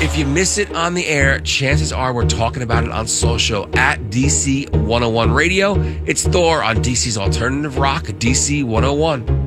If you miss it on the air, chances are we're talking about it on social at DC 101 Radio. It's Thor on DC's Alternative Rock, DC 101.